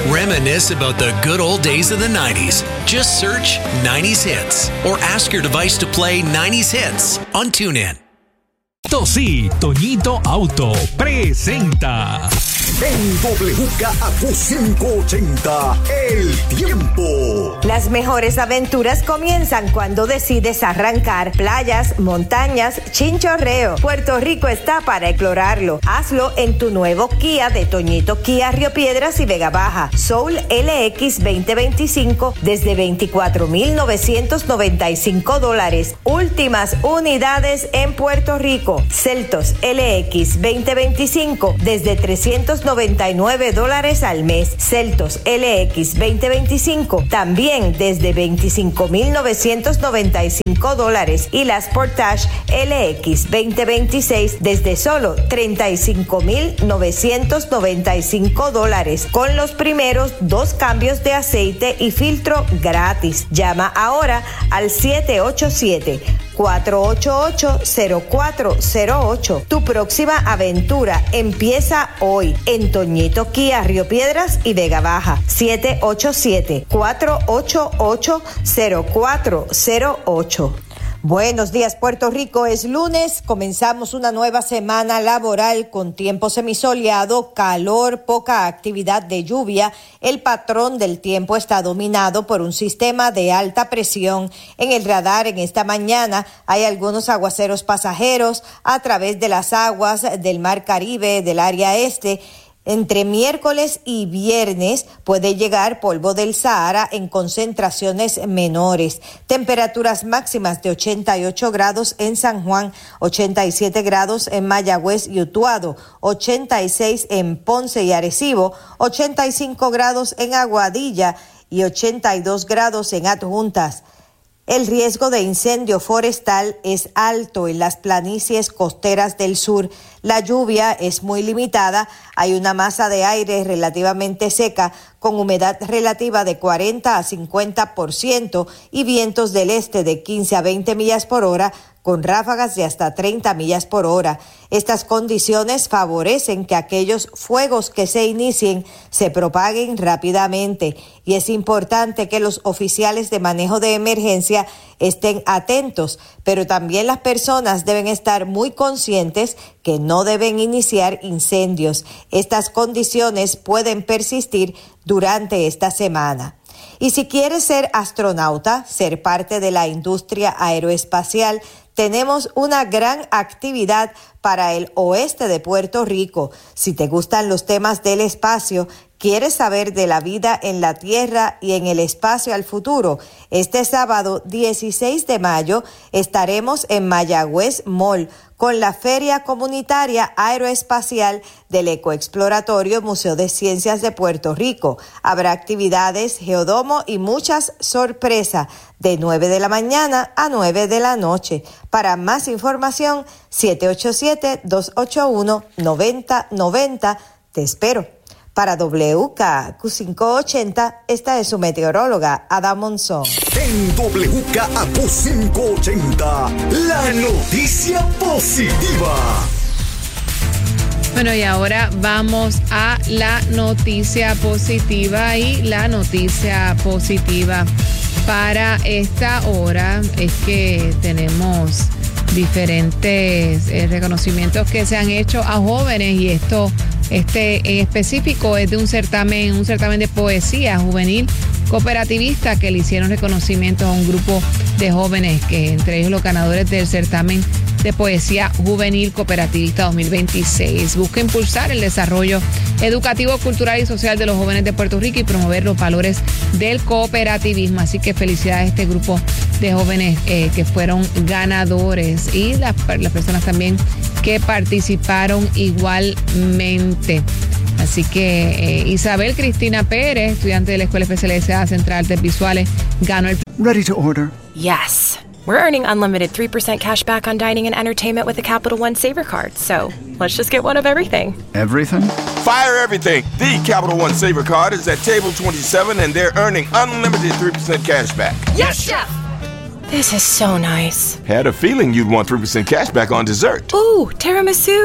Reminisce about the good old days of the 90s. Just search 90s Hits or ask your device to play 90s Hits on TuneIn. Sí, Toñito Auto presenta en WKAQ 580 El Tiempo. Las mejores aventuras comienzan cuando decides arrancar. Playas, montañas, chinchorreo. Puerto Rico está para explorarlo. Hazlo en tu nuevo Kia de Toñito Kia Río Piedras y Vega Baja. Soul LX 2025 desde $24,995. Últimas unidades en Puerto Rico. Celtos LX 2025 desde $399 al mes. Celtos LX 2025 también desde $25,995 y la Sportage LX 2026 desde solo $35,995 con los primeros 2 cambios de aceite y filtro gratis. Llama ahora al 787-488-0408. Tu próxima aventura empieza hoy en Toñito Kia Río Piedras y Vega Baja. 787-488-0408. Buenos días, Puerto Rico. Es lunes, comenzamos una nueva semana laboral con tiempo semisoleado, calor, poca actividad de lluvia. El patrón del tiempo está dominado por un sistema de alta presión. En el radar en esta mañana hay algunos aguaceros pasajeros a través de las aguas del Mar Caribe, del área este. Entre miércoles y viernes puede llegar polvo del Sahara en concentraciones menores. Temperaturas máximas de 88 grados en San Juan, 87 grados en Mayagüez y Utuado, 86 en Ponce y Arecibo, 85 grados en Aguadilla y 82 grados en Adjuntas. El riesgo de incendio forestal es alto en las planicies costeras del sur. La lluvia es muy limitada. Hay una masa de aire relativamente seca con humedad relativa de 40 a 50% y vientos del este de 15 a 20 millas por hora con ráfagas de hasta 30 millas por hora. Estas condiciones favorecen que aquellos fuegos que se inicien se propaguen rápidamente y es importante que los oficiales de manejo de emergencia estén atentos, pero también las personas deben estar muy conscientes que no deben iniciar incendios. Estas condiciones pueden persistir durante esta semana. Y si quieres ser astronauta, ser parte de la industria aeroespacial, tenemos una gran actividad para el oeste de Puerto Rico. Si te gustan los temas del espacio, ¿quieres saber de la vida en la Tierra y en el espacio al futuro? Este sábado 16 de mayo estaremos en Mayagüez Mall con la Feria Comunitaria Aeroespacial del Ecoexploratorio Museo de Ciencias de Puerto Rico. Habrá actividades, geodomo y muchas sorpresas de 9 de la mañana a 9 de la noche. Para más información, 787-281-9090. Te espero. Para WKAQ 580, esta es su meteoróloga, Ada Monzón. En WKAQ 580, la noticia positiva. Bueno, y ahora vamos a la noticia positiva. Y la noticia positiva para esta hora es que tenemos diferentes reconocimientos que se han hecho a jóvenes, y este en específico es de un certamen de poesía juvenil cooperativista que le hicieron reconocimientos a un grupo de jóvenes, que entre ellos los ganadores del certamen de poesía juvenil cooperativista 2026. Busca impulsar el desarrollo educativo, cultural y social de los jóvenes de Puerto Rico y promover los valores del cooperativismo. Así que felicidades a este grupo de jóvenes que fueron ganadores, y las personas también que participaron igualmente. Así que Isabel Cristina Pérez, estudiante de la Escuela Especializada Central de Artes Visuales, ganó el... Ready to order? Yes. We're earning unlimited 3% cash back on dining and entertainment with the Capital One Saver Card. So let's just get one of everything. Everything? Fire everything. The Capital One Saver Card is at table 27 and they're earning unlimited 3% cash back. Yes, Chef! This is so nice. Had a feeling you'd want 3% cash back on dessert. Ooh, tiramisu.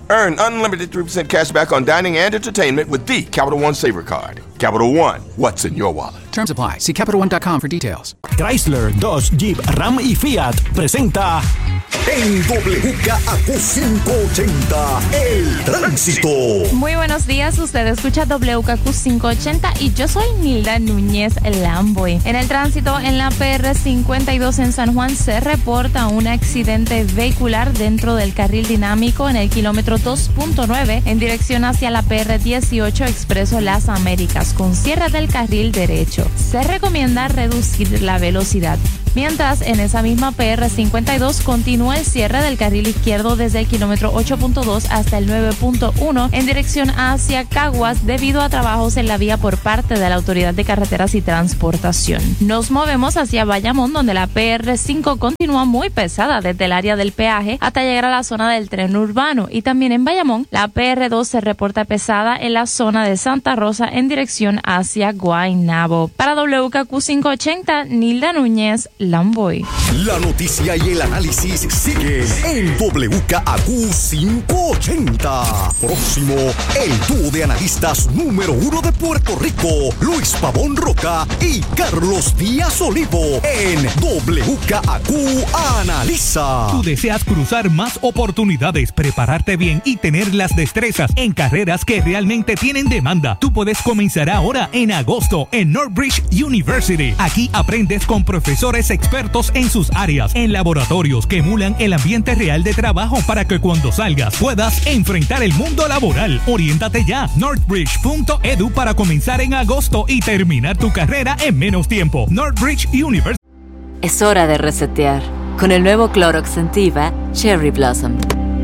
Earn unlimited 3% cash back on dining and entertainment with the Capital One Savor Card. Capital One, what's in your wallet? Terms apply. See CapitalOne.com for details. Chrysler, Dodge, Jeep, Ram y Fiat presenta En WKAQ 580, El Tránsito. Muy buenos días, usted escucha WKQ 580 y yo soy Nilda Núñez Lamboy. En el tránsito en la PR 52 en San Juan se reporta un accidente vehicular dentro del carril dinámico en el kilómetro 2.9 en dirección hacia la PR 18 Expreso Las Américas con cierre del carril derecho. Se recomienda reducir la velocidad. Mientras, en esa misma PR 52 continúa el cierre del carril izquierdo desde el kilómetro 8.2 hasta el 9.1 en dirección hacia Caguas debido a trabajos en la vía por parte de la Autoridad de Carreteras y Transportación. Nos movemos hacia Bayamón, donde la PR 5 continúa muy pesada desde el área del peaje hasta llegar a la zona del tren urbano. Y también en Bayamón, la PR 2 se reporta pesada en la zona de Santa Rosa en dirección hacia Guaynabo. Para WKQ 580, Nilda Núñez Lamboy. La noticia y el análisis siguen en WKAQ 580. Próximo, el dúo de analistas número 1 de Puerto Rico, Luis Pavón Roca y Carlos Díaz Olivo en WKAQ Analiza. Tú deseas cruzar más oportunidades, prepararte bien y tener las destrezas en carreras que realmente tienen demanda. Tú puedes comenzar ahora en agosto en Northbridge University. Aquí aprendes con profesores expertos en sus áreas, en laboratorios que emulan el ambiente real de trabajo para que cuando salgas puedas enfrentar el mundo laboral. Oriéntate ya, northbridge.edu para comenzar en agosto y terminar tu carrera en menos tiempo. Northbridge University. Es hora de resetear con el nuevo Clorox Scentiva Cherry Blossom.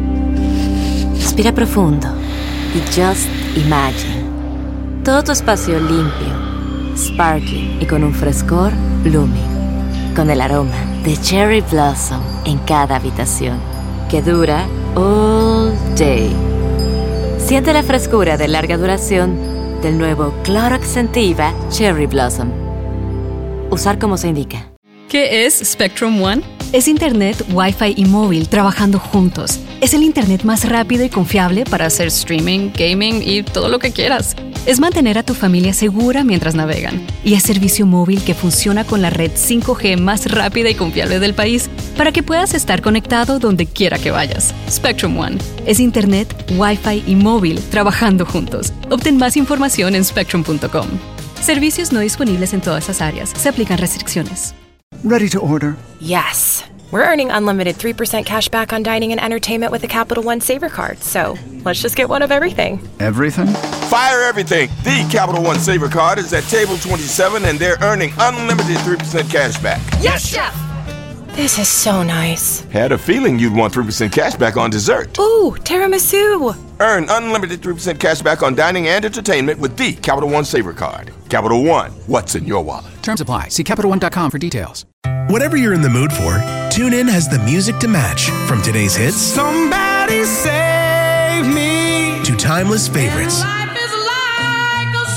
Respira profundo y just imagine todo tu espacio limpio, sparkling y con un frescor blooming. Con el aroma de Cherry Blossom en cada habitación, que dura all day. Siente la frescura de larga duración del nuevo Clorox Scentiva Cherry Blossom. Usar como se indica. ¿Qué es Spectrum One? Es Internet, Wi-Fi y móvil trabajando juntos. Es el Internet más rápido y confiable para hacer streaming, gaming y todo lo que quieras. Es mantener a tu familia segura mientras navegan. Y es servicio móvil que funciona con la red 5G más rápida y confiable del país para que puedas estar conectado donde quiera que vayas. Spectrum One. Es Internet, Wi-Fi y móvil trabajando juntos. Obtén más información en spectrum.com. Servicios no disponibles en todas las áreas. Se aplican restricciones. Ready to order? Yes. We're earning unlimited 3% cash back on dining and entertainment with the Capital One Savor Card. So let's just get one of everything. Everything? Fire everything. The Capital One Savor Card is at table 27 and they're earning unlimited 3% cash back. Yes, Chef! This is so nice. Had a feeling you'd want 3% cash back on dessert. Ooh, tiramisu. Earn unlimited 3% cash back on dining and entertainment with the Capital One Savor Card. Capital One, what's in your wallet? Terms apply. See CapitalOne.com for details. Whatever you're in the mood for, TuneIn has the music to match. From today's hits, Somebody Save Me, to timeless favorites, Life is like a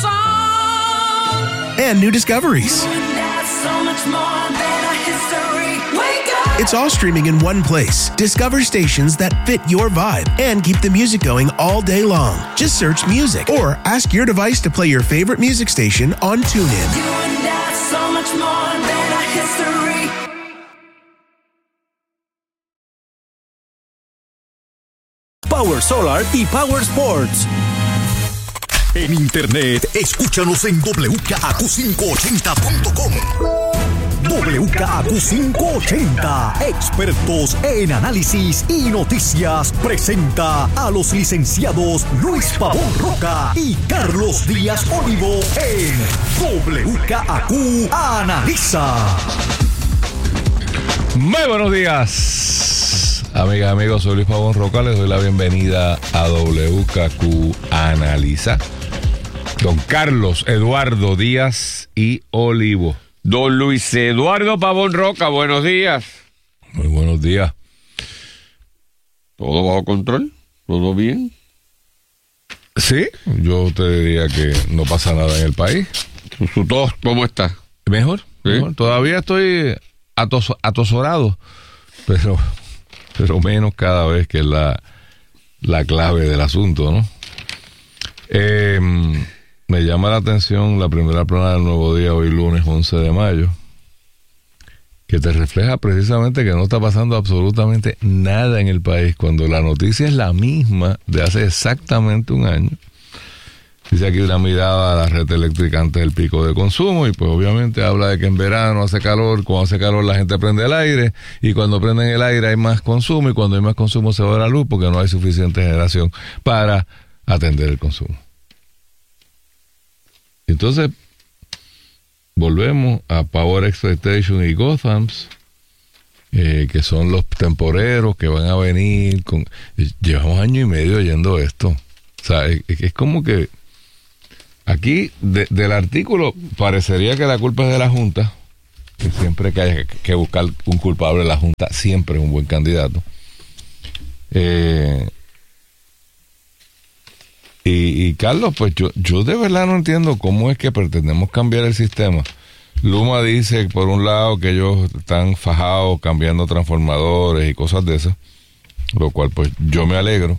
song. and new discoveries. So much more than a history. Wake up. It's all streaming in one place. Discover stations that fit your vibe and keep the music going all day long. Just search music or ask your device to play your favorite music station on TuneIn. You and I, so much more than a history. Power Solar y Power Sports. En internet, escúchanos en WKAQ580.com. WKAQ580, expertos en análisis y noticias, presenta a los licenciados Luis Pavón Roca y Carlos Díaz Olivo en WKAQ Analiza. Muy buenos días, amigas y amigos. Soy Luis Pavón Roca. Les doy la bienvenida a WKAQ Analiza. Don Carlos Eduardo Díaz y Olivo. Don Luis Eduardo Pavón Roca, buenos días. Muy buenos días. ¿Todo bajo control? ¿Todo bien? Sí, yo te diría que no pasa nada en el país. ¿Su tos cómo está? Mejor, ¿sí? Mejor. Todavía estoy atosorado, pero menos cada vez que es la la clave del asunto, ¿no? Me llama la atención la primera plana del Nuevo Día, hoy lunes 11 de mayo, que te refleja precisamente que no está pasando absolutamente nada en el país, cuando la noticia es la misma de hace exactamente un año. Dice aquí una mirada a la red eléctrica antes del pico de consumo, y pues obviamente habla de que en verano hace calor, cuando hace calor la gente prende el aire, y cuando prenden el aire hay más consumo, y cuando hay más consumo se va la luz porque no hay suficiente generación para atender el consumo. Entonces, volvemos a Power Expectation y Gothams, que son los temporeros que van a venir. Llevamos año y medio oyendo esto. O sea, es como que aquí, del artículo, parecería que la culpa es de la Junta, que siempre que hay que buscar un culpable, la Junta siempre es un buen candidato. Y Carlos, pues yo de verdad no entiendo cómo es que pretendemos cambiar el sistema. Luma dice, por un lado, que ellos están fajados cambiando transformadores y cosas de esas, lo cual pues yo me alegro.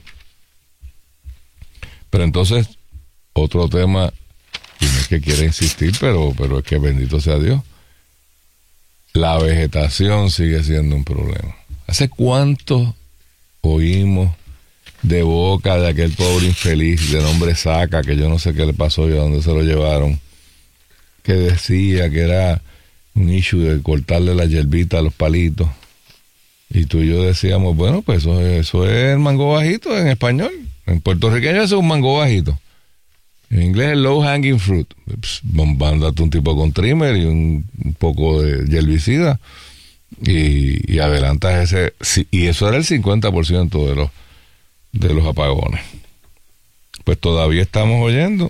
Pero entonces, otro tema, y no es que quiera insistir, pero es que bendito sea Dios, la vegetación sigue siendo un problema. ¿Hace cuánto oímos de boca de aquel pobre infeliz de nombre Saca, que yo no sé qué le pasó y a dónde se lo llevaron, que decía que era un issue de cortarle la hierbita a los palitos? Y tú y yo decíamos, bueno, pues eso es el mango bajito en español. En puertorriqueño eso es un mango bajito. En inglés es low hanging fruit. Mándate un tipo con trimmer y un poco de herbicida y adelantas ese. Y eso era el 50% de los apagones. Pues todavía estamos oyendo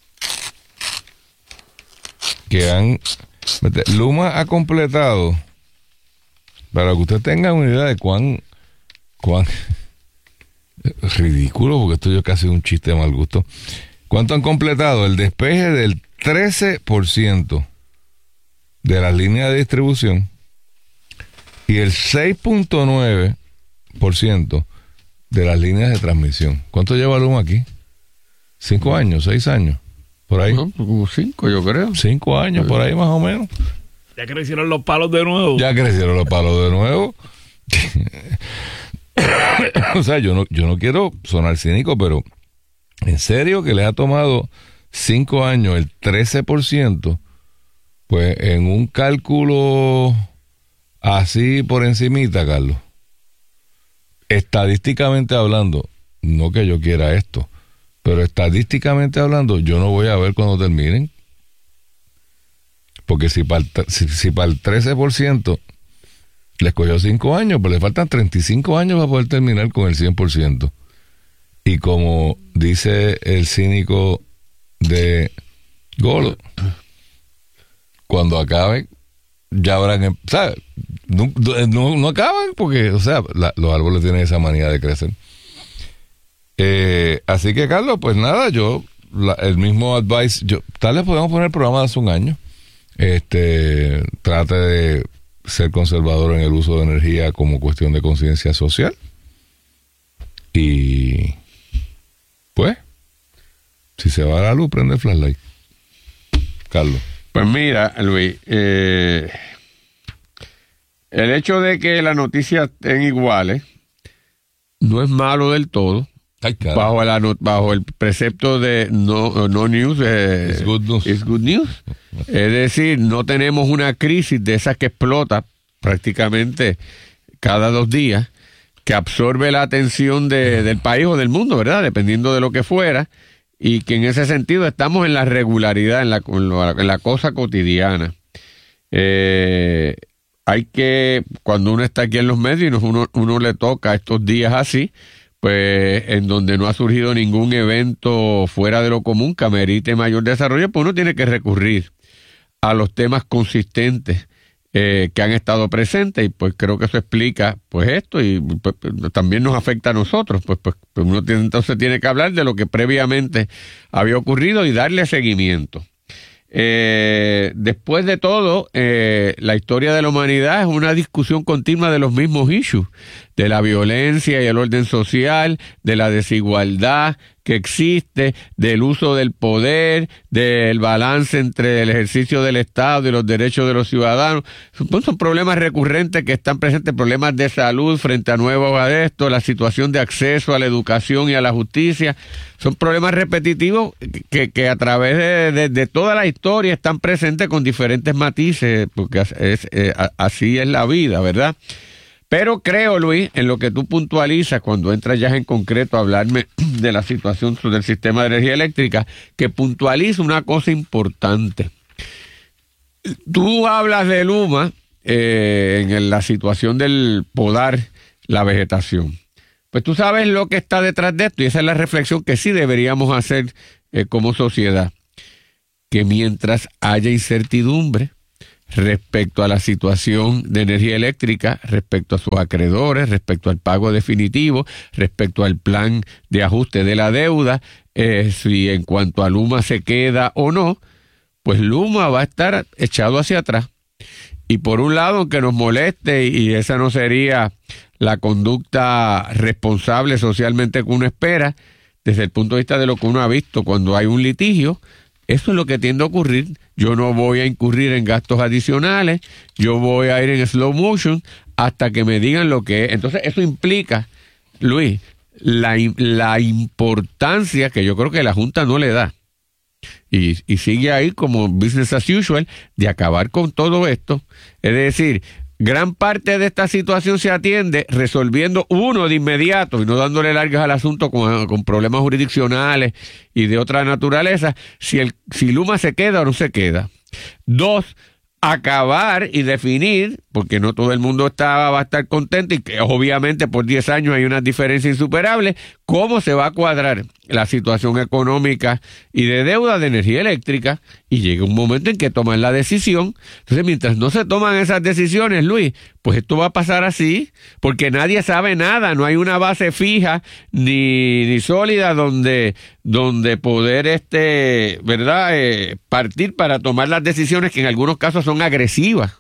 que Luma ha completado, para que usted tenga una idea de cuán ridículo, porque esto yo casi un chiste de mal gusto. ¿Cuánto han completado? El despeje del 13% de las líneas de distribución y el 6.9% de las líneas de transmisión. ¿Cuánto lleva Luma aquí? 5 años, 6 años, por ahí. No, como 5, yo creo. 5 años, por ahí más o menos. Ya crecieron los palos de nuevo. O sea, yo no quiero sonar cínico, pero en serio que les ha tomado 5 años el 13%, pues en un cálculo así por encimita, Carlos, estadísticamente hablando, no que yo quiera esto, pero estadísticamente hablando, yo no voy a ver cuando terminen, porque si para el 13% les cogió 5 años, pues le faltan 35 años para poder terminar con el 100%. Y como dice el cínico de Golo, cuando acaben, ya habrán... ¿sabes? No acaban porque, o sea, los árboles tienen esa manía de crecer. Así que, Carlos, pues nada, el mismo advice, tal vez podemos poner el programa de hace un año. Trate de ser conservador en el uso de energía como cuestión de conciencia social. Y pues, si se va la luz, prende el flashlight. Carlos. Pues mira, Luis, el hecho de que las noticias estén iguales no es malo del todo. Bajo el precepto de no news, is good news. Es decir, no tenemos una crisis de esas que explota prácticamente cada 2 días, que absorbe la atención del país o del mundo, ¿verdad? Dependiendo de lo que fuera, y que en ese sentido estamos en la regularidad, en la cosa cotidiana. Hay que, cuando uno está aquí en los medios y uno le toca estos días así, pues en donde no ha surgido ningún evento fuera de lo común que amerite mayor desarrollo, pues uno tiene que recurrir a los temas consistentes que han estado presentes, y pues creo que eso explica pues esto, y pues, también nos afecta a nosotros, pues uno entonces tiene que hablar de lo que previamente había ocurrido y darle seguimiento. Después de todo, la historia de la humanidad es una discusión continua de los mismos issues, de la violencia y el orden social, de la desigualdad que existe, del uso del poder, del balance entre el ejercicio del Estado y los derechos de los ciudadanos. Son problemas recurrentes que están presentes, problemas de salud frente a nuevos adeptos, la situación de acceso a la educación y a la justicia. Son problemas repetitivos que a través de toda la historia están presentes con diferentes matices, porque así es la vida, ¿verdad? Pero creo, Luis, en lo que tú puntualizas cuando entras ya en concreto a hablarme de la situación del sistema de energía eléctrica, que puntualiza una cosa importante. Tú hablas de Luma en la situación del podar la vegetación. Pues tú sabes lo que está detrás de esto, y esa es la reflexión que sí deberíamos hacer como sociedad. Que mientras haya incertidumbre respecto a la situación de energía eléctrica, respecto a sus acreedores, respecto al pago definitivo, respecto al plan de ajuste de la deuda, si en cuanto a Luma se queda o no, pues Luma va a estar echado hacia atrás. Y por un lado, aunque nos moleste, y esa no sería la conducta responsable socialmente que uno espera, desde el punto de vista de lo que uno ha visto cuando hay un litigio, eso es lo que tiende a ocurrir. Yo no voy a incurrir en gastos adicionales, yo voy a ir en slow motion hasta que me digan lo que es. Entonces eso implica, Luis, la importancia que yo creo que la Junta no le da. Y sigue ahí como business as usual de acabar con todo esto. Es decir, gran parte de esta situación se atiende resolviendo uno de inmediato y no dándole largas al asunto con problemas jurisdiccionales y de otra naturaleza, si Luma se queda o no se queda. 2, acabar y definir, porque no todo el mundo va a estar contento y que obviamente por 10 años hay una diferencia insuperable, cómo se va a cuadrar la situación económica y de deuda de energía eléctrica, y llega un momento en que toman la decisión. Entonces, mientras no se toman esas decisiones, Luis, pues esto va a pasar así, porque nadie sabe nada, no hay una base fija ni sólida donde poder ¿verdad? Partir para tomar las decisiones que en algunos casos son agresivas.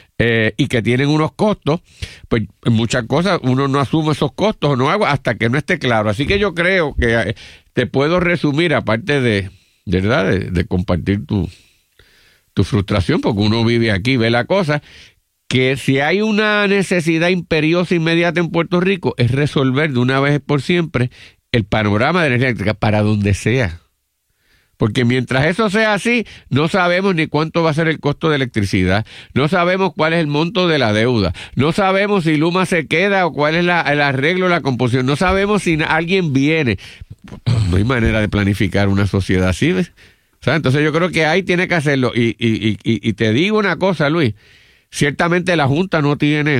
Y que tienen unos costos, pues en muchas cosas uno no asume esos costos o no hago hasta que no esté claro. Así que yo creo que te puedo resumir, aparte de verdad de compartir tu frustración, porque uno vive aquí, ve la cosa, que si hay una necesidad imperiosa inmediata en Puerto Rico es resolver de una vez por siempre el panorama de energía eléctrica para donde sea. Porque mientras eso sea así, no sabemos ni cuánto va a ser el costo de electricidad, no sabemos cuál es el monto de la deuda, no sabemos si Luma se queda o cuál es el arreglo, la composición, no sabemos si alguien viene. No hay manera de planificar una sociedad así, ¿ves? O sea, entonces yo creo que ahí tiene que hacerlo. Y te digo una cosa, Luis, ciertamente la Junta no tiene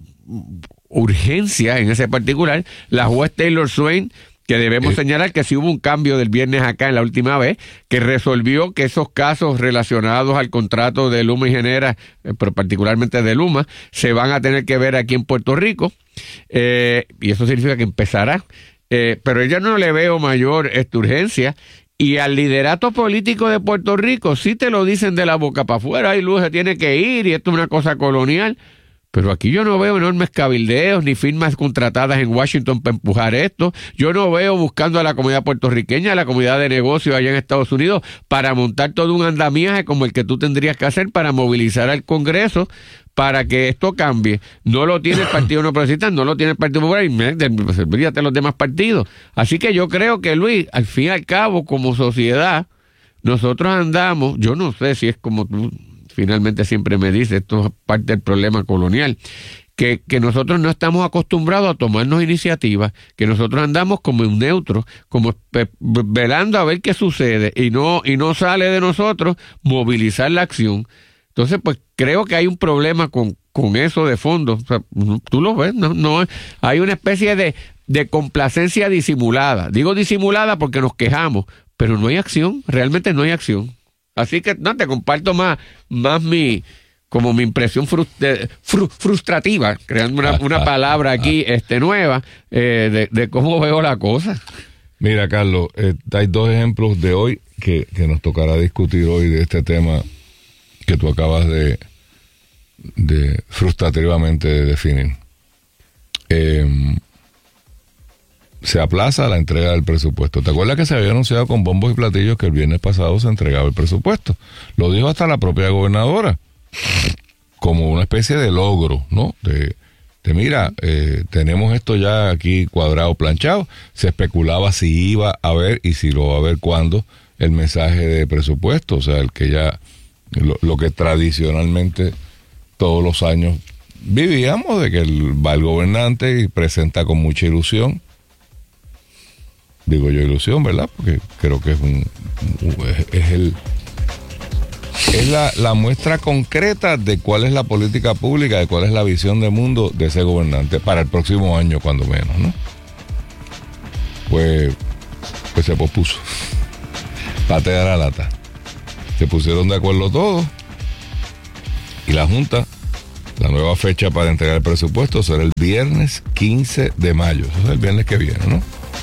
urgencia en ese particular. La juez Taylor Swain, que debemos señalar que sí hubo un cambio del viernes acá en la última vez, que resolvió que esos casos relacionados al contrato de Luma y Genera, pero particularmente de Luma, se van a tener que ver aquí en Puerto Rico, y eso significa que empezará. Pero yo no le veo mayor urgencia, y al liderato político de Puerto Rico sí te lo dicen de la boca para afuera, y Luz se tiene que ir, y esto es una cosa colonial. Pero aquí yo no veo enormes cabildeos ni firmas contratadas en Washington para empujar esto. Yo no veo buscando a la comunidad puertorriqueña, a la comunidad de negocios allá en Estados Unidos, para montar todo un andamiaje como el que tú tendrías que hacer para movilizar al Congreso para que esto cambie. No lo tiene el Partido No Progresista, no lo tiene el Partido Popular, y serviríate los demás partidos. Así que yo creo que, Luis, al fin y al cabo, como sociedad, nosotros andamos, yo no sé si es como tú finalmente siempre me dice, esto es parte del problema colonial, que nosotros no estamos acostumbrados a tomarnos iniciativas, que nosotros andamos como un neutro, como velando a ver qué sucede, y no sale de nosotros movilizar la acción. Entonces, pues creo que hay un problema con eso de fondo. O sea, tú lo ves, no hay una especie de complacencia disimulada. Digo disimulada porque nos quejamos, pero no hay acción, realmente no hay acción. Así que no te comparto más mi impresión frustrativa, creando una palabra aquí nueva, de cómo veo la cosa. Mira, Carlos, hay dos ejemplos de hoy que nos tocará discutir hoy de este tema que tú acabas de frustrativamente definir. Se aplaza la entrega del presupuesto. ¿Te acuerdas que se había anunciado con bombos y platillos que el viernes pasado se entregaba el presupuesto? Lo dijo hasta la propia gobernadora, como una especie de logro, ¿no? De mira, tenemos esto ya aquí cuadrado, planchado. Se especulaba si iba a haber y si lo va a haber cuándo el mensaje de presupuesto, o sea, el que ya, lo que tradicionalmente todos los años vivíamos, de que va el gobernante y presenta con mucha ilusión. Digo yo ilusión, ¿verdad? Porque creo que es la muestra concreta de cuál es la política pública, de cuál es la visión de mundo de ese gobernante para el próximo año, cuando menos, ¿no? Pues se pospuso. Patea la lata. Se pusieron de acuerdo todos y la Junta, la nueva fecha para entregar el presupuesto será el viernes 15 de mayo. Eso es el viernes que viene, ¿no?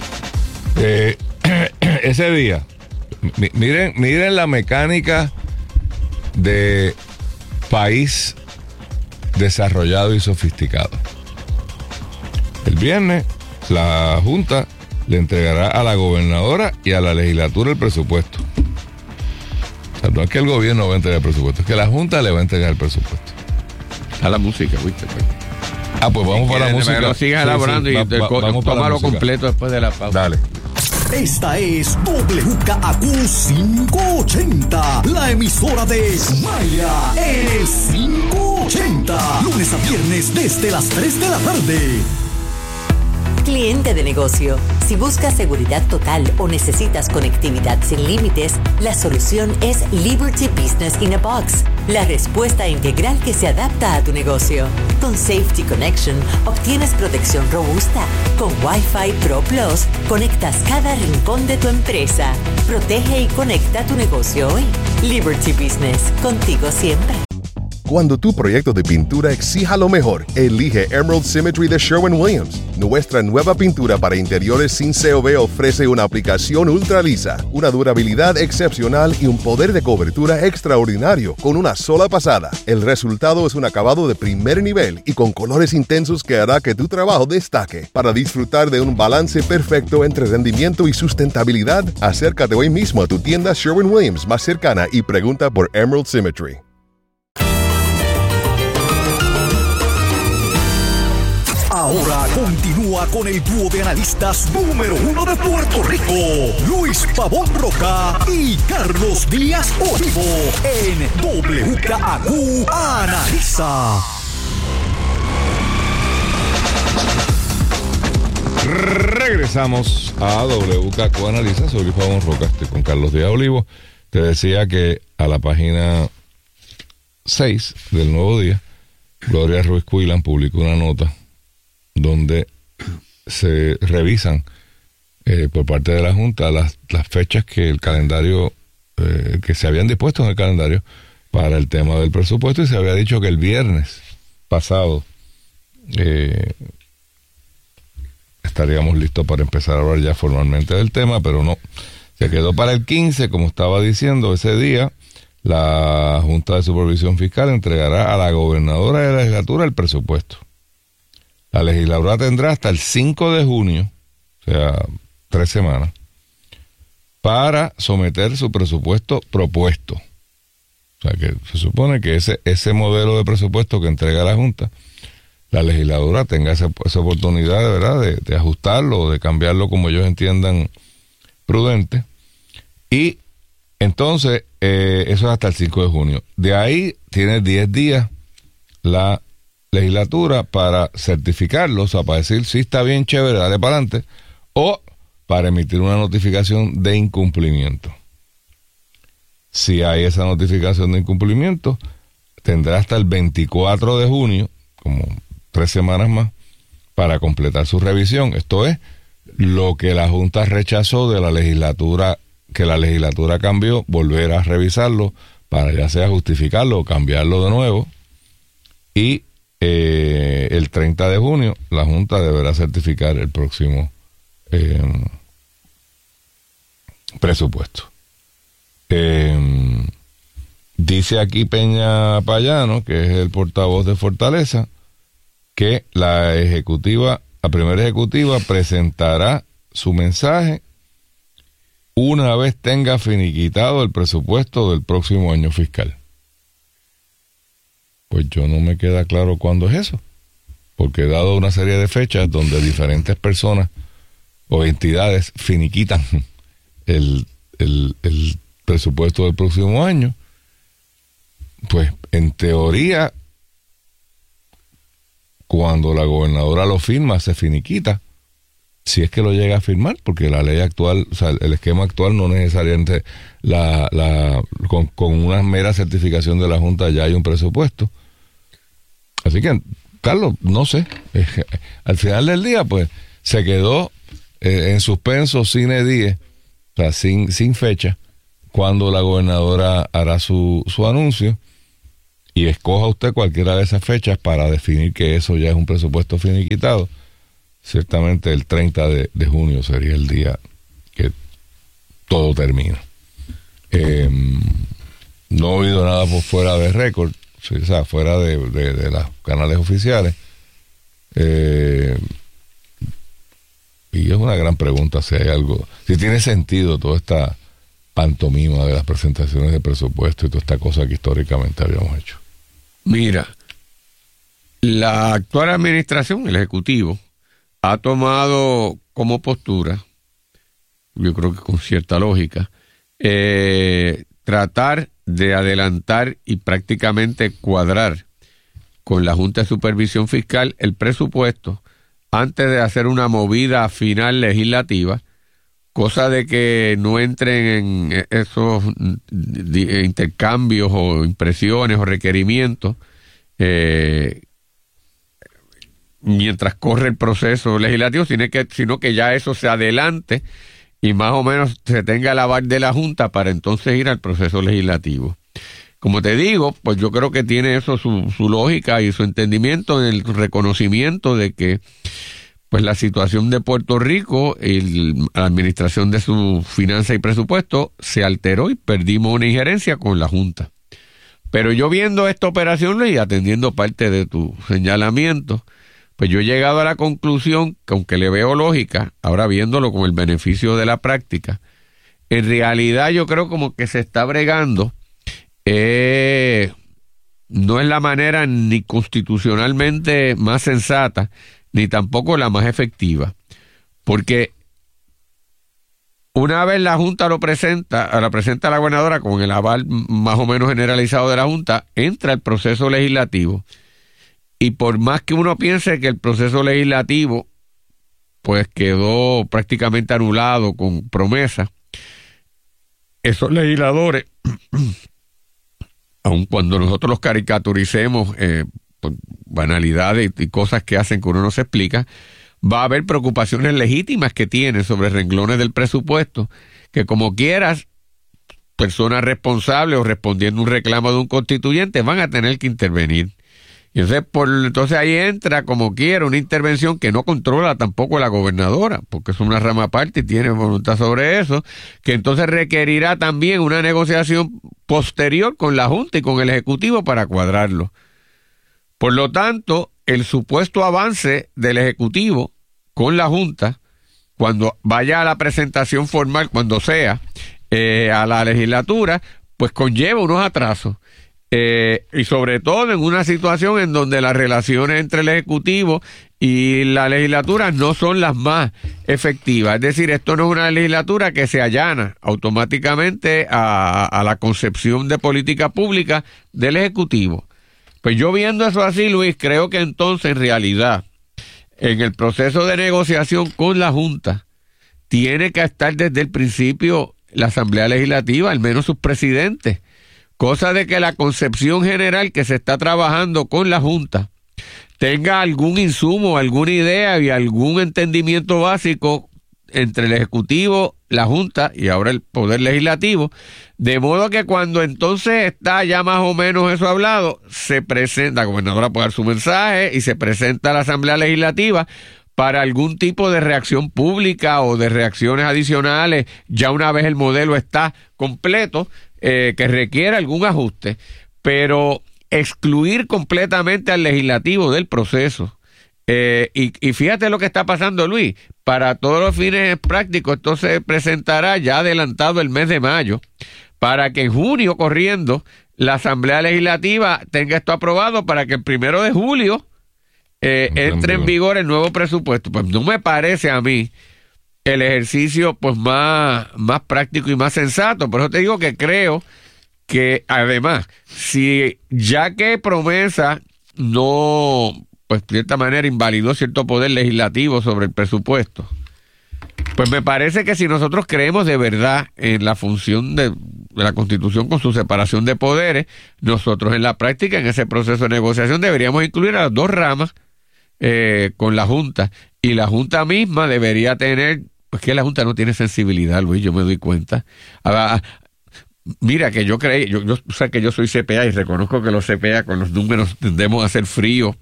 Ese día, miren la mecánica de país desarrollado y sofisticado. El viernes la Junta le entregará a la gobernadora y a la legislatura el presupuesto. O sea, no es que el gobierno va a entregar el presupuesto, es que la Junta le va a entregar el presupuesto. A la música, ¿viste? Pues vamos para la música. Lo sigas elaborando y vamos para lo completo después de la pausa. Dale. Esta es WKAQ 580, la emisora de Maya, el 580, lunes a viernes desde las 3 de la tarde. Cliente de negocio, si buscas seguridad total o necesitas conectividad sin límites, la solución es Liberty Business in a Box, la respuesta integral que se adapta a tu negocio. Con Safety Connection obtienes protección robusta. Con Wi-Fi Pro Plus conectas cada rincón de tu empresa. Protege y conecta tu negocio hoy. Liberty Business, contigo siempre. Cuando tu proyecto de pintura exija lo mejor, elige Emerald Symmetry de Sherwin-Williams. Nuestra nueva pintura para interiores sin COV ofrece una aplicación ultra lisa, una durabilidad excepcional y un poder de cobertura extraordinario con una sola pasada. El resultado es un acabado de primer nivel y con colores intensos que hará que tu trabajo destaque. Para disfrutar de un balance perfecto entre rendimiento y sustentabilidad, acércate hoy mismo a tu tienda Sherwin-Williams más cercana y pregunta por Emerald Symmetry. Ahora continúa con el dúo de analistas número 1 de Puerto Rico, Luis Pavón Roca y Carlos Díaz Olivo, en WKAQ Analiza. Regresamos a WKAQ Analiza. Soy Luis Pavón Roca, estoy con Carlos Díaz Olivo. Te decía que a la página 6 del Nuevo Día, Gloria Ruiz Cuilan publicó una nota donde se revisan por parte de la Junta las fechas que el calendario, que se habían dispuesto en el calendario para el tema del presupuesto, y se había dicho que el viernes pasado estaríamos listos para empezar a hablar ya formalmente del tema, pero no, se quedó para el 15, como estaba diciendo. Ese día la Junta de Supervisión Fiscal entregará a la gobernadora de la legislatura el presupuesto. La legisladora tendrá hasta el 5 de junio, o sea, 3 semanas, para someter su presupuesto propuesto. O sea, que se supone que ese modelo de presupuesto que entrega la Junta, la legisladora tenga esa oportunidad, de verdad, de ajustarlo o de cambiarlo como ellos entiendan prudente. Y entonces, eso es hasta el 5 de junio. De ahí tiene 10 días la legislatura para certificarlo, o sea, para decir si está bien, chévere, dale para adelante, o para emitir una notificación de incumplimiento. Si hay esa notificación de incumplimiento, tendrá hasta el 24 de junio, como 3 semanas más, para completar su revisión. Esto es lo que la Junta rechazó de la legislatura, que la legislatura cambió, volver a revisarlo para ya sea justificarlo o cambiarlo de nuevo. Y el 30 de junio la Junta deberá certificar el próximo presupuesto. Dice aquí Peña Payano, que es el portavoz de Fortaleza, que la primera ejecutiva presentará su mensaje una vez tenga finiquitado el presupuesto del próximo año fiscal. Pues yo no me queda claro cuándo es eso, porque he dado una serie de fechas donde diferentes personas o entidades finiquitan el presupuesto del próximo año. Pues en teoría, cuando la gobernadora lo firma, se finiquita, si es que lo llega a firmar, porque la ley actual, o sea, el esquema actual no necesariamente con una mera certificación de la Junta ya hay un presupuesto. Así que, Carlos, no sé, al final del día, pues, se quedó en suspenso sine die, o sea, sin fecha, cuando la gobernadora hará su anuncio, y escoja usted cualquiera de esas fechas para definir que eso ya es un presupuesto finiquitado. Ciertamente el 30 de junio sería el día que todo termina. No he oído nada por fuera de récord, o sea, fuera de los canales oficiales. Y es una gran pregunta si hay algo, si tiene sentido toda esta pantomima de las presentaciones de presupuesto y toda esta cosa que históricamente habíamos hecho. Mira, la actual administración, el Ejecutivo, ha tomado como postura, yo creo que con cierta lógica, tratar de adelantar y prácticamente cuadrar con la Junta de Supervisión Fiscal el presupuesto antes de hacer una movida final legislativa, cosa de que no entren en esos intercambios o impresiones o requerimientos mientras corre el proceso legislativo, sino que ya eso se adelante y más o menos se tenga el aval de la Junta para entonces ir al proceso legislativo. Como te digo, pues yo creo que tiene eso su lógica y su entendimiento en el reconocimiento de que pues la situación de Puerto Rico y la administración de su finanza y presupuesto se alteró y perdimos una injerencia con la Junta. Pero yo viendo esta operación y atendiendo parte de tu señalamiento, pues yo he llegado a la conclusión que aunque le veo lógica, ahora viéndolo con el beneficio de la práctica, en realidad yo creo como que se está bregando, no es la manera ni constitucionalmente más sensata, ni tampoco la más efectiva, porque una vez la Junta la presenta a la gobernadora con el aval más o menos generalizado de la Junta, entra el proceso legislativo, y por más que uno piense que el proceso legislativo pues quedó prácticamente anulado con promesa, esos legisladores aun cuando nosotros los caricaturicemos banalidades y cosas que hacen que uno no se explica, va a haber preocupaciones legítimas que tienen sobre renglones del presupuesto, que como quieras, personas responsables o respondiendo a un reclamo de un constituyente van a tener que intervenir. Y entonces ahí entra como quiera una intervención que no controla tampoco la gobernadora, porque es una rama aparte y tiene voluntad sobre eso, que entonces requerirá también una negociación posterior con la Junta y con el Ejecutivo para cuadrarlo. Por lo tanto, el supuesto avance del Ejecutivo con la Junta, cuando vaya a la presentación formal, cuando sea, a la legislatura, pues conlleva unos atrasos. Y sobre todo en una situación en donde las relaciones entre el Ejecutivo y la legislatura no son las más efectivas. Es decir, esto no es una legislatura que se allana automáticamente a la concepción de política pública del Ejecutivo. Pues yo viendo eso así, Luis, creo que entonces en realidad en el proceso de negociación con la Junta tiene que estar desde el principio la Asamblea Legislativa, al menos sus presidentes. Cosa de que la concepción general que se está trabajando con la Junta tenga algún insumo, alguna idea y algún entendimiento básico entre el Ejecutivo, la Junta y ahora el Poder Legislativo, de modo que cuando entonces está ya más o menos eso hablado, se presenta, la gobernadora puede dar su mensaje y se presenta a la Asamblea Legislativa para algún tipo de reacción pública o de reacciones adicionales, ya una vez el modelo está completo, que requiera algún ajuste, pero excluir completamente al legislativo del proceso. Y fíjate lo que está pasando, Luis, para todos los fines prácticos, esto se presentará ya adelantado el mes de mayo, para que en junio, corriendo, la Asamblea Legislativa tenga esto aprobado para que el 1 de julio entre en vigor el nuevo presupuesto. Pues no me parece a mí el ejercicio pues más práctico y más sensato. Por eso te digo que creo que además, si ya que Promesa no, pues de cierta manera invalidó cierto poder legislativo sobre el presupuesto, pues me parece que si nosotros creemos de verdad en la función de la Constitución con su separación de poderes, nosotros en la práctica, en ese proceso de negociación, deberíamos incluir a las dos ramas con la Junta, y la Junta misma debería tener, pues que la Junta no tiene sensibilidad, Luis, yo me doy cuenta. Mira que yo creí, yo sé que yo soy CPA y reconozco que los CPA con los números tendemos a ser fríos,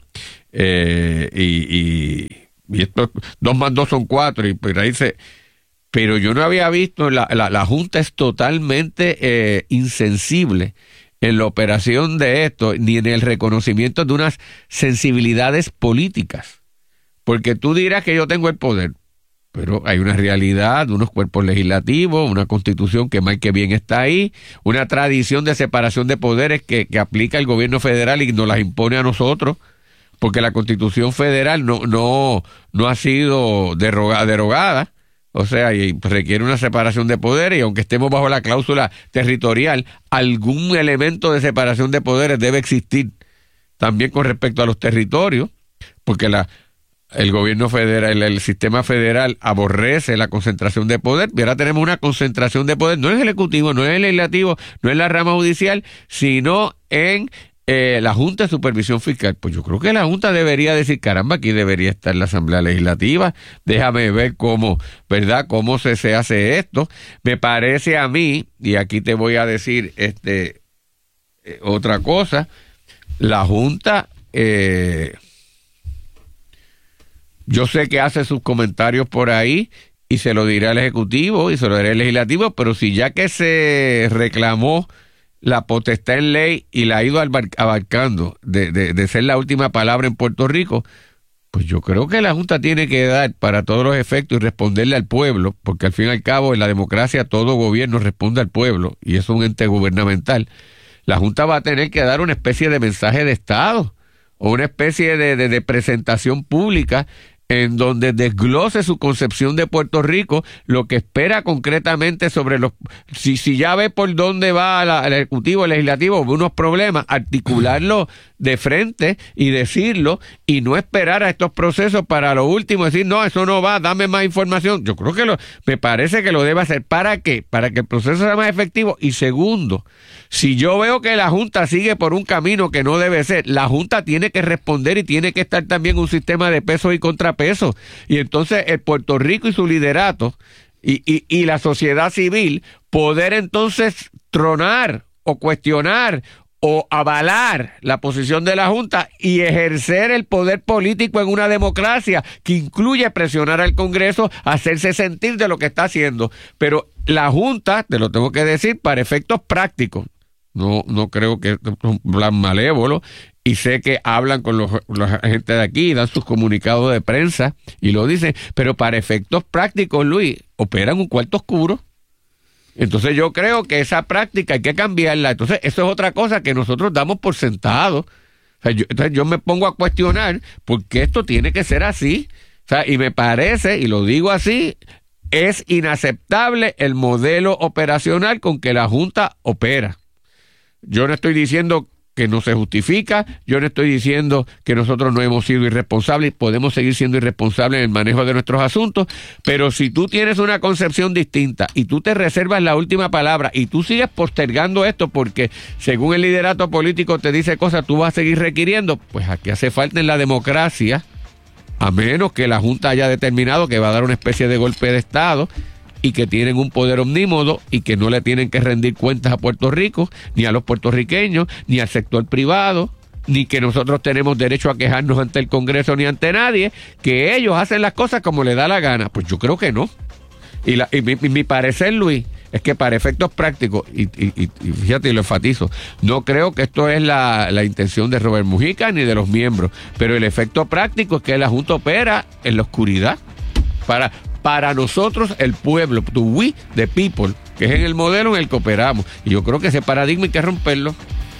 y esto 2 más 2 son 4, y pues ahí pero yo no había visto, la Junta es totalmente insensible en la operación de esto, ni en el reconocimiento de unas sensibilidades políticas, porque tú dirás que yo tengo el poder, pero hay una realidad, unos cuerpos legislativos, una constitución que mal que bien está ahí, una tradición de separación de poderes que aplica el gobierno federal y nos las impone a nosotros, porque la Constitución federal no ha sido derogada, o sea, y requiere una separación de poderes, y aunque estemos bajo la cláusula territorial, algún elemento de separación de poderes debe existir también con respecto a los territorios, porque el gobierno federal, el sistema federal aborrece la concentración de poder, y ahora tenemos una concentración de poder, no en el Ejecutivo, no en el Legislativo, no en la rama judicial, sino en la Junta de Supervisión Fiscal. Pues yo creo que la Junta debería decir, caramba, aquí debería estar la Asamblea Legislativa, déjame ver cómo, ¿verdad?, cómo se hace esto. Me parece a mí, y aquí te voy a decir otra cosa, la Junta, yo sé que hace sus comentarios por ahí, y se lo dirá al Ejecutivo, y se lo dirá al Legislativo, pero si ya que se reclamó la potestad en ley y la ha ido abarcando de ser la última palabra en Puerto Rico, pues yo creo que la Junta tiene que dar para todos los efectos y responderle al pueblo, porque al fin y al cabo en la democracia todo gobierno responde al pueblo y es un ente gubernamental. La Junta va a tener que dar una especie de mensaje de Estado o una especie de presentación pública en donde desglose su concepción de Puerto Rico, lo que espera concretamente sobre si ya ve por dónde va el Ejecutivo, el Legislativo, unos problemas, articularlo de frente y decirlo, y no esperar a estos procesos para lo último, decir, no, eso no va, dame más información. Yo creo que me parece que lo debe hacer. ¿Para qué? Para que el proceso sea más efectivo. Y segundo, si yo veo que la Junta sigue por un camino que no debe ser, la Junta tiene que responder y tiene que estar también un sistema de pesos y contrapesos. Y entonces el Puerto Rico y su liderato y la sociedad civil poder entonces tronar o cuestionar o avalar la posición de la Junta y ejercer el poder político en una democracia que incluye presionar al Congreso, hacerse sentir de lo que está haciendo. Pero la Junta, te lo tengo que decir, para efectos prácticos, no creo que es un plan malévolo, y sé que hablan con la gente de aquí, dan sus comunicados de prensa y lo dicen, pero para efectos prácticos, Luis, operan un cuarto oscuro. Entonces yo creo que esa práctica hay que cambiarla. Entonces eso es otra cosa que nosotros damos por sentado. O sea, entonces yo me pongo a cuestionar por qué esto tiene que ser así. O sea, y me parece, y lo digo así, es inaceptable el modelo operacional con que la Junta opera. Yo no estoy diciendo que no se justifica, yo no estoy diciendo que nosotros no hemos sido irresponsables, podemos seguir siendo irresponsables en el manejo de nuestros asuntos, pero si tú tienes una concepción distinta y tú te reservas la última palabra y tú sigues postergando esto porque según el liderato político te dice cosas, tú vas a seguir requiriendo, pues aquí hace falta en la democracia, a menos que la Junta haya determinado que va a dar una especie de golpe de Estado y que tienen un poder omnímodo y que no le tienen que rendir cuentas a Puerto Rico, ni a los puertorriqueños, ni al sector privado, ni que nosotros tenemos derecho a quejarnos ante el Congreso ni ante nadie, que ellos hacen las cosas como les da la gana. Pues yo creo que no. Y mi parecer, Luis, es que para efectos prácticos, y fíjate, y lo enfatizo, no creo que esto es la intención de Robert Mujica ni de los miembros, pero el efecto práctico es que la Junta opera en la oscuridad. Para nosotros, el pueblo, we, the people, que es en el modelo en el que operamos. Y yo creo que ese paradigma hay que romperlo.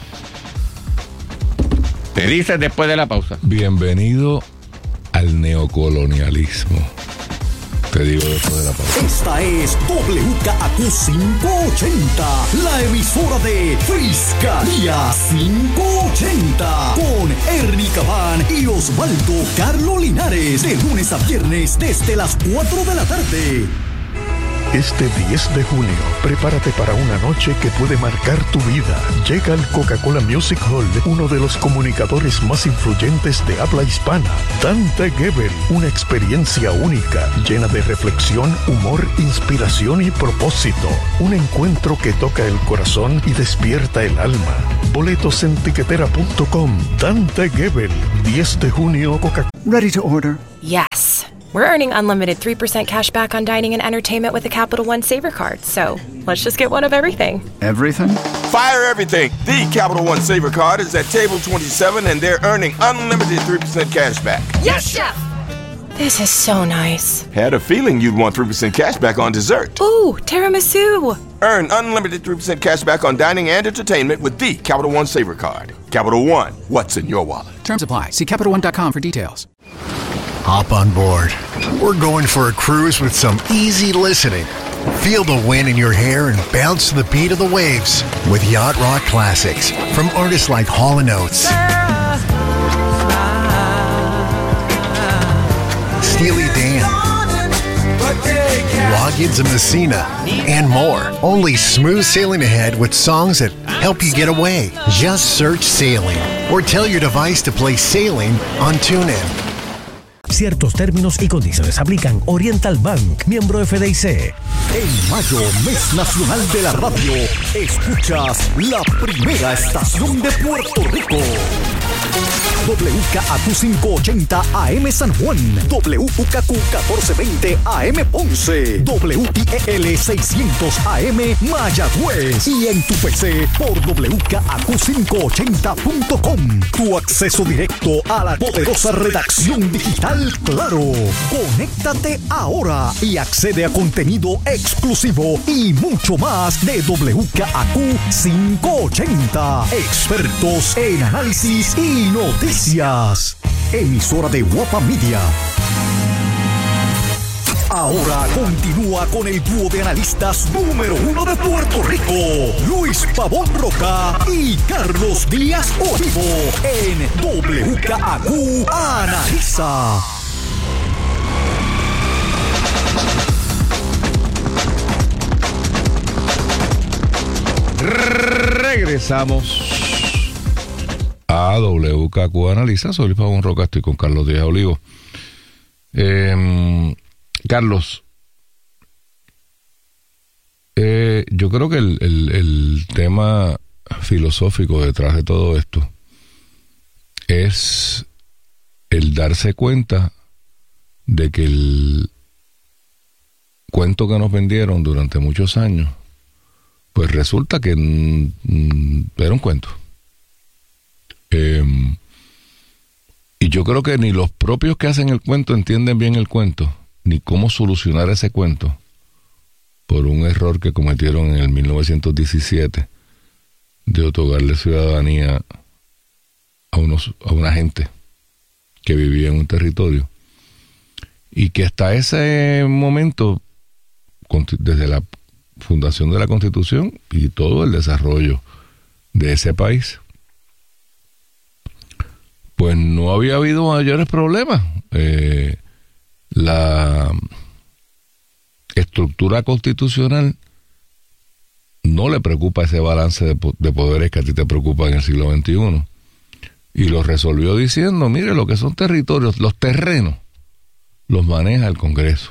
Te dicen después de la pausa. Bienvenido al neocolonialismo. Te digo después de la pausa. Esta es WKAQ 580, la emisora de Fiscalía 580, con Ernie Cabán y Osvaldo Carlos Linares, de lunes a viernes desde las 4 de la tarde. Este 10 de junio, prepárate para una noche que puede marcar tu vida. Llega al Coca-Cola Music Hall uno de los comunicadores más influyentes de habla hispana, Dante Gebel. Una experiencia única, llena de reflexión, humor, inspiración y propósito. Un encuentro que toca el corazón y despierta el alma. Boletos en tiquetera.com. Dante Gebel, 10 de junio, Coca-Cola. Ready to order? Yes. We're earning unlimited 3% cash back on dining and entertainment with the Capital One Saver Card. So let's just get one of everything. Everything? Fire everything. The Capital One Saver Card is at table 27 and they're earning unlimited 3% cash back. Yes, Chef! This is so nice. Had a feeling you'd want 3% cash back on dessert. Ooh, tiramisu. Earn unlimited 3% cash back on dining and entertainment with the Capital One Saver Card. Capital One, what's in your wallet? Terms apply. See CapitalOne.com for details. Hop on board. We're going for a cruise with some easy listening. Feel the wind in your hair and bounce to the beat of the waves with Yacht Rock classics from artists like Hall & Oates, Steely Dan, Loggins and Messina, and more. Only smooth sailing ahead with songs that help you get away. Just search Sailing or tell your device to play Sailing on TuneIn. Ciertos términos y condiciones aplican. Oriental Bank, miembro FDIC. En mayo, mes nacional de la radio, escuchas la primera estación de Puerto Rico. WKAQ 580 AM San Juan, WKQ 1420 AM Ponce, WIEL 600 AM Mayagüez y en tu PC por WKAQ580.com. Tu acceso directo a la poderosa redacción digital Claro. Conéctate ahora y accede a contenido exclusivo y mucho más de WKAQ 580. Expertos en análisis y noticias. Emisora de Guapa Media. Ahora continúa con el dúo de analistas número 1 de Puerto Rico, Luis Pavón Roca y Carlos Díaz Olivo, en WKAQ Analiza. Regresamos a WKAQ Analiza. Soy Luis Pavón Roca, estoy con Carlos Díaz Olivo. Carlos, yo creo que el tema filosófico detrás de todo esto es el darse cuenta de que el cuento que nos vendieron durante muchos años, pues resulta que era un cuento. Y yo creo que ni los propios que hacen el cuento entienden bien el cuento, ni cómo solucionar ese cuento por un error que cometieron en el 1917 de otorgarle ciudadanía a una gente que vivía en un territorio, y que hasta ese momento, desde la fundación de la Constitución y todo el desarrollo de ese país, pues no había habido mayores problemas. La estructura constitucional no le preocupa ese balance de poderes que a ti te preocupa en el siglo XXI, y lo resolvió diciendo: mire, lo que son territorios, los terrenos, los maneja el Congreso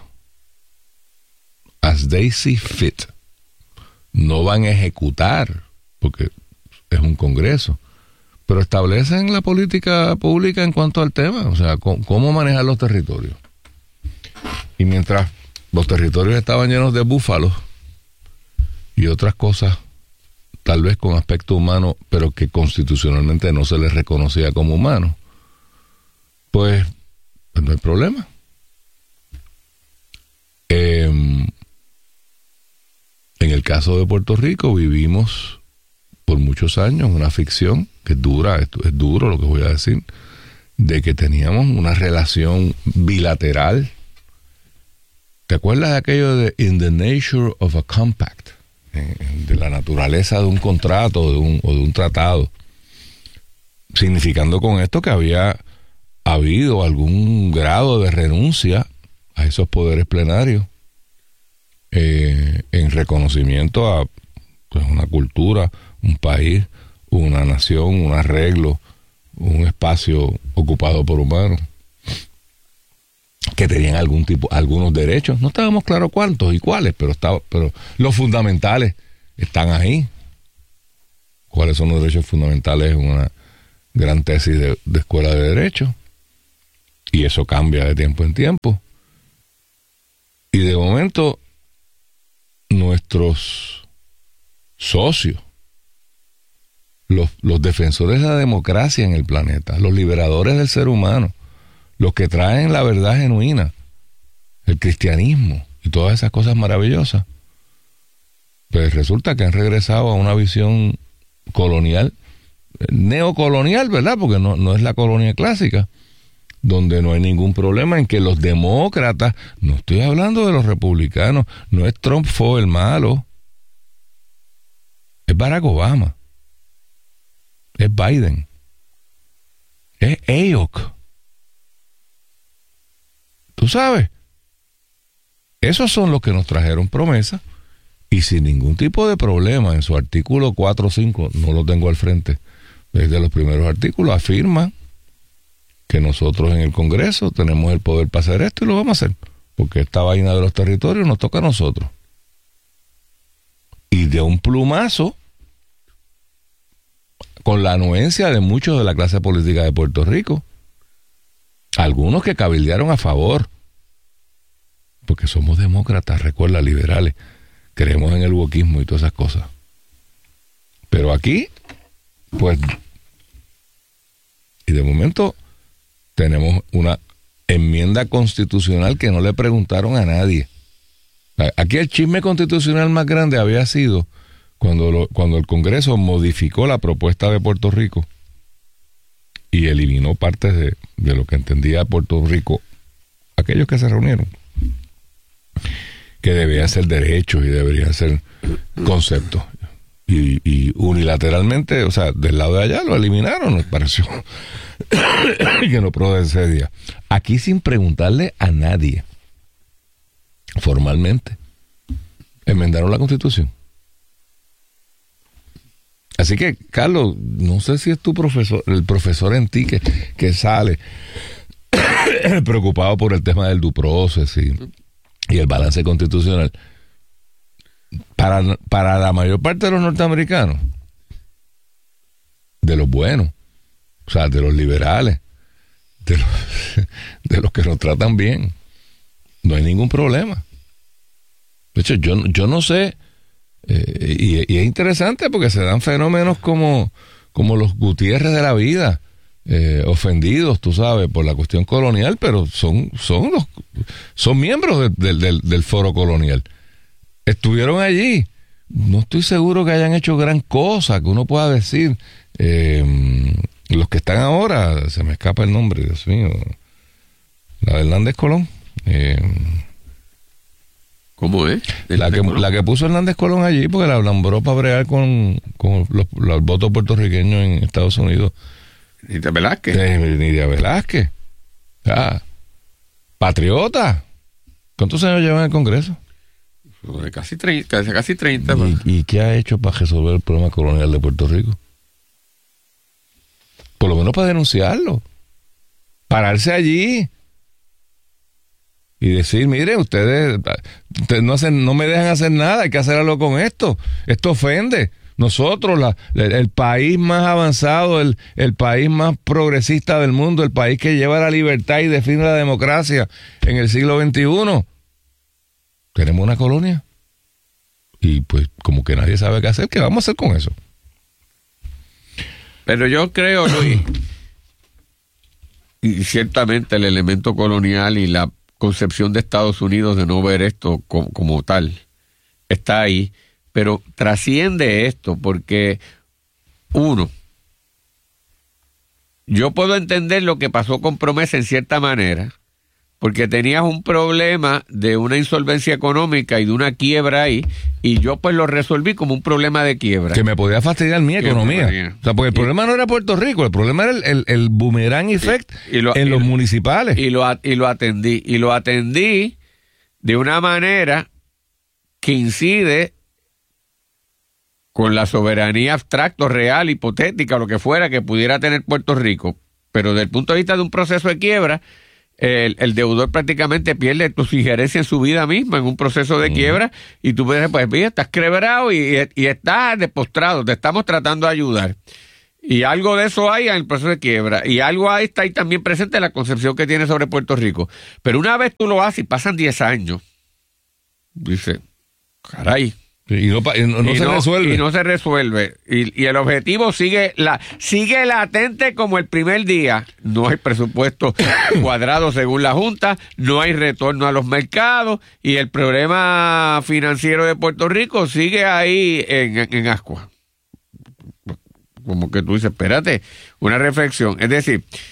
as they see fit. No van a ejecutar porque es un Congreso, pero establecen la política pública en cuanto al tema, o sea, cómo manejar los territorios. Y mientras los territorios estaban llenos de búfalos y otras cosas, tal vez con aspecto humano, pero que constitucionalmente no se les reconocía como humanos, pues no hay problema. En el caso de Puerto Rico vivimos por muchos años una ficción que es dura, es duro lo que voy a decir, de que teníamos una relación bilateral. ¿Te acuerdas de aquello de in the nature of a compact? De la naturaleza de un contrato o de un tratado, significando con esto que había habido algún grado de renuncia a esos poderes plenarios en reconocimiento a pues, una cultura, un país, una nación, un arreglo, un espacio ocupado por humanos que tenían algunos derechos. No estábamos claros cuántos y cuáles, pero los fundamentales están ahí. ¿Cuáles son los derechos fundamentales? Es una gran tesis de escuela de derecho. Y eso cambia de tiempo en tiempo. Y de momento, nuestros socios, los defensores de la democracia en el planeta, los liberadores del ser humano, los que traen la verdad genuina, el cristianismo y todas esas cosas maravillosas, pues resulta que han regresado a una visión colonial, neocolonial, ¿verdad? Porque no es la colonia clásica, donde no hay ningún problema en que los demócratas, no estoy hablando de los republicanos, no es Trump fue el malo, es Barack Obama, es Biden, es Ayok. Tú sabes, esos son los que nos trajeron promesas y sin ningún tipo de problema en su artículo 4 o 5, no lo tengo al frente, desde los primeros artículos afirman que nosotros en el Congreso tenemos el poder para hacer esto y lo vamos a hacer, porque esta vaina de los territorios nos toca a nosotros. Y de un plumazo, con la anuencia de muchos de la clase política de Puerto Rico, algunos que cabildearon a favor, porque somos demócratas, recuerda, liberales, creemos en el wokismo y todas esas cosas. Pero aquí, pues, y de momento tenemos una enmienda constitucional que no le preguntaron a nadie. Aquí el chisme constitucional más grande había sido cuando el Congreso modificó la propuesta de Puerto Rico y eliminó partes de lo que entendía Puerto Rico, aquellos que se reunieron, que debían ser derechos y deberían ser conceptos. Y unilateralmente, o sea, del lado de allá lo eliminaron, nos pareció que no procedía. Aquí sin preguntarle a nadie, formalmente, enmendaron la Constitución. Así que, Carlos, no sé si es tu profesor, el profesor en ti que sale preocupado por el tema del due process y el balance constitucional. Para la mayor parte de los norteamericanos, de los buenos, o sea, de los liberales, de los que nos tratan bien, no hay ningún problema. De hecho, yo no sé, y es interesante porque se dan fenómenos como los Gutiérrez de la vida, ofendidos, tú sabes, por la cuestión colonial, pero son miembros del foro colonial. Estuvieron allí. No estoy seguro que hayan hecho gran cosa que uno pueda decir. Los que están ahora, se me escapa el nombre, Dios mío, la de Hernández Colón. ¿Cómo es? La que puso Hernández Colón allí porque la alambró para bregar con los votos puertorriqueños en Estados Unidos. Nidia Velázquez. Nidia Velázquez. Patriota. ¿Cuántos años lleva en el Congreso? Casi 30. ¿Y qué ha hecho para resolver el problema colonial de Puerto Rico? Por lo menos para denunciarlo. Pararse allí y decir, mire, ustedes no me dejan hacer nada, hay que hacer algo con esto. Esto ofende. Nosotros, el país más avanzado, el país más progresista del mundo, el país que lleva la libertad y define la democracia en el siglo XXI, tenemos una colonia. Y pues como que nadie sabe qué hacer, ¿qué vamos a hacer con eso? Pero yo creo, Luis, y ciertamente el elemento colonial y la concepción de Estados Unidos de no ver esto como tal está ahí, pero trasciende esto porque, uno, yo puedo entender lo que pasó con Promesa en cierta manera, porque tenías un problema de una insolvencia económica y de una quiebra ahí, y yo pues lo resolví como un problema de quiebra. Que me podía fastidiar mi economía. O sea, porque el problema no era Puerto Rico, el problema era el boomerang effect en los municipales. Y lo atendí de una manera que incide con la soberanía abstracta, real, hipotética, lo que fuera que pudiera tener Puerto Rico. Pero desde el punto de vista de un proceso de quiebra, el deudor prácticamente pierde tu injerencia en su vida misma, en un proceso de quiebra, y tú puedes, pues, mira, estás quebrado y estás depostrado, te estamos tratando de ayudar. Y algo de eso hay en el proceso de quiebra, y algo ahí está ahí también presente en la concepción que tiene sobre Puerto Rico. Pero una vez tú lo haces y pasan 10 años, dice, caray. Y no se resuelve. Y no se resuelve. Y el objetivo sigue latente como el primer día. No hay presupuesto cuadrado según la Junta, no hay retorno a los mercados, y el problema financiero de Puerto Rico sigue ahí en ascuas. Como que tú dices, espérate, una reflexión. Es decir,